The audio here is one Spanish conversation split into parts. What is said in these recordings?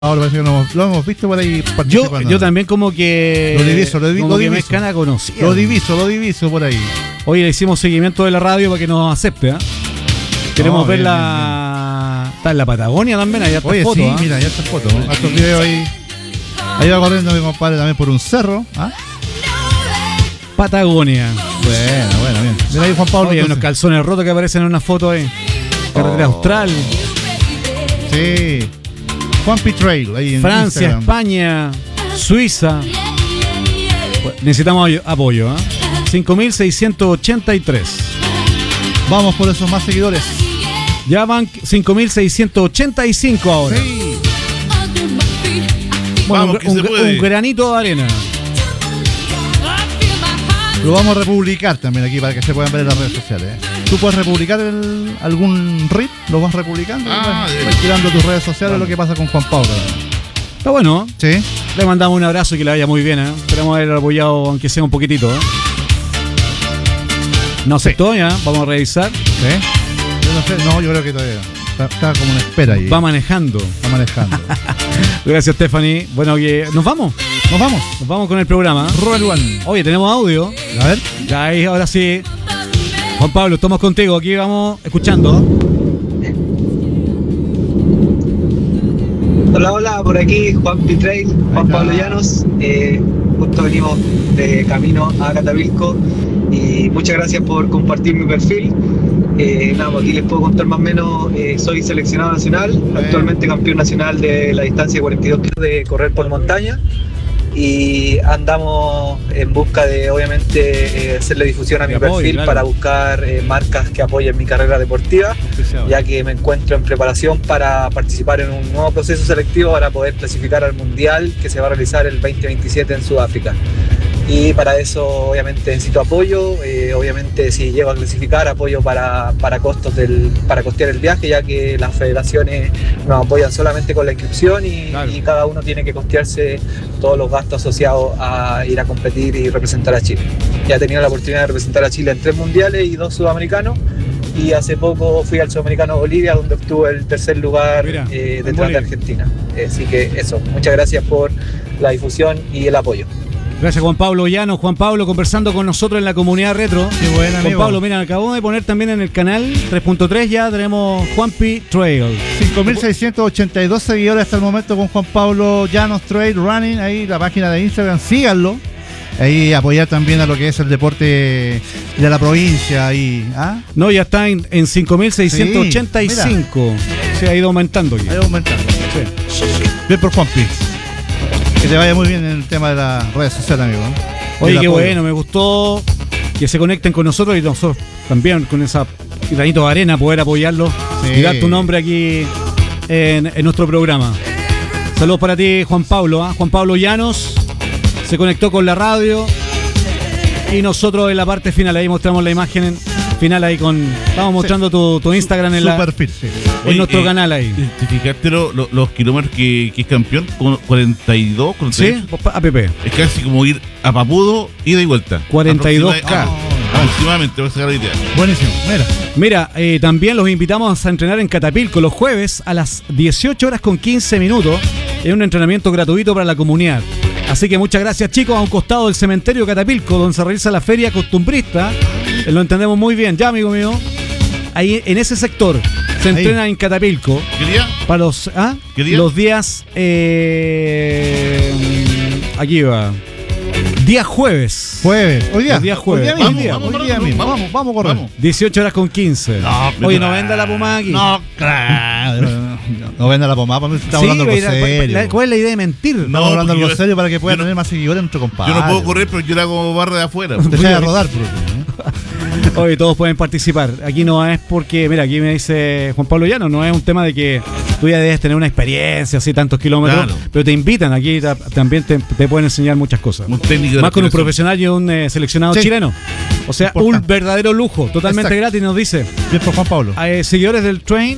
Ahora parece que lo hemos visto por ahí participando. Yo también como que... Lo diviso. me es cana conocida. Lo diviso por ahí. Hoy le hicimos seguimiento de la radio para que nos acepte, ¿eh? Queremos ver la... Está en la Patagonia también, hay hartas fotos. Sí, mira, ya estas fotos. Estos videos ahí. Ahí va corriendo mi compadre también por un cerro. Patagonia. Bueno, bien. Mira ahí Juan Pablo. Oye, hay unos calzones rotos que aparecen en una foto ahí. Carretera Austral. Sí. Juanpi Trail, ahí en Francia, Instagram. España, Suiza. Necesitamos apoyo, ¿eh? 5.683. Vamos por esos más seguidores. Ya van 5.685 ahora. Sí. Bueno, Vamos, un granito de arena. Lo vamos a republicar también aquí para que se puedan ver en las redes sociales. ¿Tú puedes republicar algún RIP? ¿Lo vas republicando? Vas tirando tus redes sociales lo que pasa con Juan Pablo. Está bueno. Sí. Le mandamos un abrazo y que le vaya muy bien, ¿eh? Esperamos haber apoyado aunque sea un poquitito, ¿eh? No aceptó ya, vamos a revisar. ¿Sí? Yo no sé, yo creo que todavía está como una espera ahí. Va manejando. Gracias, Stephanie. Bueno, que nos vamos con el programa. Robert One. Oye, tenemos audio. A ver. Ya ahí, ahora sí. Juan Pablo, estamos contigo. Aquí vamos escuchando. Hola, por aquí Juanpi Trail, Juan Pablo Llanos. Justo venimos de camino a Catapilco y muchas gracias por compartir mi perfil. Aquí les puedo contar más o menos. Soy seleccionado nacional, actualmente campeón nacional de la distancia de 42 kilómetros de correr por montaña. Y andamos en busca de, obviamente, hacerle difusión a mi perfil, claro, para buscar marcas que apoyen mi carrera deportiva, ya que me encuentro en preparación para participar en un nuevo proceso selectivo para poder clasificar al Mundial que se va a realizar el 2027 en Sudáfrica. Y para eso obviamente necesito apoyo, obviamente si llego a clasificar apoyo para costear el viaje, ya que las federaciones nos apoyan solamente con la inscripción y cada uno tiene que costearse todos los gastos asociados a ir a competir y representar a Chile. Ya he tenido la oportunidad de representar a Chile en 3 mundiales y 2 sudamericanos, y hace poco fui al sudamericano Bolivia, donde obtuve el 3er lugar detrás de Argentina. Así que eso, muchas gracias por la difusión y el apoyo. Gracias, Juan Pablo Llanos. Juan Pablo conversando con nosotros en la comunidad retro. Qué buena, amigo. Juan Pablo, mira, acabamos de poner también en el canal 3.3, ya tenemos Juanpi Trail. 5.682 seguidores hasta el momento con Juan Pablo Llanos Trail Running. Ahí la página de Instagram, síganlo. Ahí apoyar también a lo que es el deporte de la provincia. Ahí, No, ya está en 5.685. Se ha ido aumentando ya. Ha ido aumentando. Sí. Bien por Juanpi. Que te vaya muy bien en el tema de las redes sociales, amigo. Oye, qué bueno, me gustó que se conecten con nosotros y nosotros también con esa granito de arena poder apoyarlos y dar tu nombre aquí en nuestro programa. Saludos para ti, Juan Pablo. Juan Pablo Llanos se conectó con la radio y nosotros en la parte final ahí mostramos la imagen final ahí estamos mostrando tu Instagram en perfil, en nuestro canal ahí. ¿Identificaste los kilómetros que es campeón? 42, 48. Sí, APP. Es casi como ir a Papudo, ida y vuelta. 42K. Aproximadamente, voy a sacar la idea. Buenísimo, Mira, también los invitamos a entrenar en Catapilco los jueves a las 18:15. Es un entrenamiento gratuito para la comunidad. Así que muchas gracias, chicos. A un costado del cementerio Catapilco, donde se realiza la feria costumbrista. Lo entendemos muy bien, ya, amigo mío. Ahí en ese sector se entrena en Catapilco. ¿Qué día? Para los, ¿Qué día? Los días. Aquí va. Día jueves. Hoy día. Los días jueves. Hoy día mismo. Vamos a correr. 18:15. Oye, no venda la pomada aquí. No, claro. No venda la pomada, para mí estamos hablando algo serio. ¿Cuál es la idea de mentir? Estamos hablando algo serio para que pueda tener más seguidores nuestro compadre. Yo no puedo correr, pero yo la hago barra de afuera. Deja de rodar, Oye, todos pueden participar. Aquí no es porque, mira, aquí me dice Juan Pablo Llano, no es un tema de que tú ya debes tener una experiencia, así tantos kilómetros, claro, pero te invitan, aquí también te pueden enseñar muchas cosas. Más con un profesional y un seleccionado chileno. O sea, un verdadero lujo, totalmente gratis, nos dice. Bien por Juan Pablo. Seguidores del Train.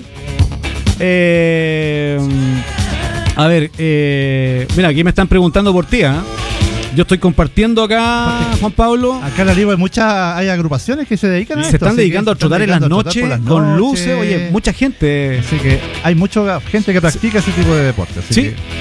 A ver, mira, aquí me están preguntando por ti, Yo estoy compartiendo acá, Juan Pablo. Acá en la Liga hay agrupaciones que se dedican a esto. Se están así que dedicando a trotar en las noches con luces. Oye, mucha gente. Así que hay mucha gente que practica ese tipo de deporte. Así Sí. que